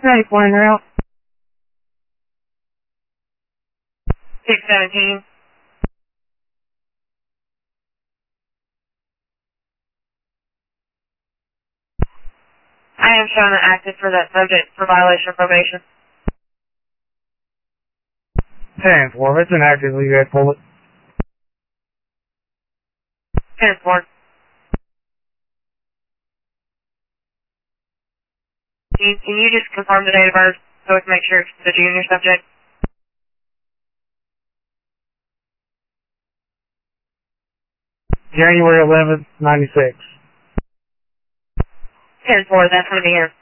94 en route. 617. I am showing an active for that subject for violation of probation. 10-4, it's inactive, you guys pull it. 10-4. Can you just confirm the date of birth so we can make sure it's the junior subject? January 11th, 96. 10-4, that's going to be him.